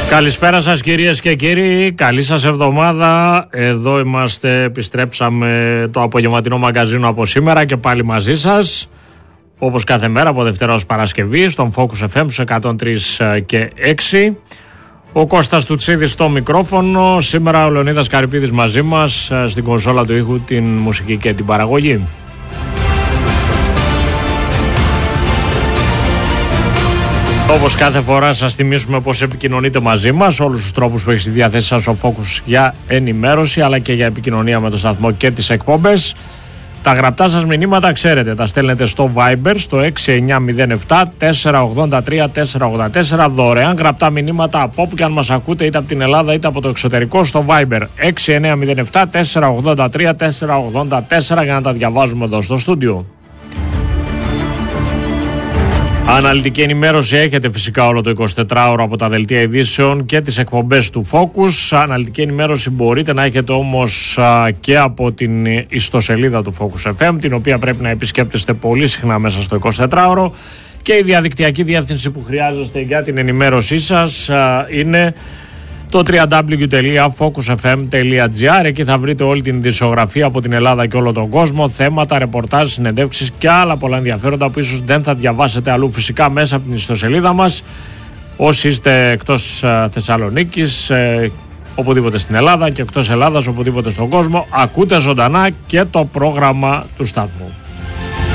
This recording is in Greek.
Καλησπέρα σας κυρίες και κύριοι, καλή σας εβδομάδα. Εδώ είμαστε, επιστρέψαμε το απογευματινό μαγκαζίνο από σήμερα και πάλι μαζί σας. Όπως κάθε μέρα από Δευτέρα ως Παρασκευή στον Focus FM στους 103 και 6. Ο Κώστας Τουτσίδης στο μικρόφωνο, σήμερα ο Λεωνίδας Καρυπίδης μαζί μας στην κονσόλα του ήχου, την μουσική και την παραγωγή. Όπως κάθε φορά σας θυμίσουμε πώς επικοινωνείτε μαζί μας, όλους τους τρόπους που έχει στη διάθεσή σας ο Focus για ενημέρωση αλλά και για επικοινωνία με το σταθμό και τις εκπομπές. Τα γραπτά σας μηνύματα ξέρετε, τα στέλνετε στο Viber στο 6907 483 484, δωρεάν γραπτά μηνύματα από όπου και αν μας ακούτε, είτε από την Ελλάδα είτε από το εξωτερικό, στο Viber 6907 483 484 για να τα διαβάζουμε εδώ στο στούντιο. Αναλυτική ενημέρωση έχετε φυσικά όλο το 24ωρο από τα δελτία ειδήσεων και τις εκπομπές του Focus. Αναλυτική ενημέρωση μπορείτε να έχετε όμως και από την ιστοσελίδα του Focus FM, την οποία πρέπει να επισκέπτεστε πολύ συχνά μέσα στο 24ωρο, και η διαδικτυακή διεύθυνση που χρειάζεστε για την ενημέρωσή σας είναι το www.focusfm.gr. Εκεί θα βρείτε όλη την ειδησιογραφία από την Ελλάδα και όλο τον κόσμο, θέματα, ρεπορτάζ, συνεντεύξεις και άλλα πολλά ενδιαφέροντα που ίσως δεν θα διαβάσετε αλλού, φυσικά μέσα από την ιστοσελίδα μας. Όσοι είστε εκτός Θεσσαλονίκης, οπουδήποτε στην Ελλάδα, και εκτός Ελλάδας, οπουδήποτε στον κόσμο, ακούτε ζωντανά και το πρόγραμμα του σταθμού.